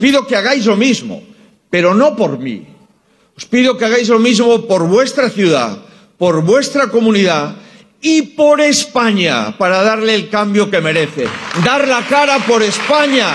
Pido que hagáis lo mismo, pero no por mí. Os pido que hagáis lo mismo por vuestra ciudad, por vuestra comunidad y por España, para darle el cambio que merece. Dar la cara por España.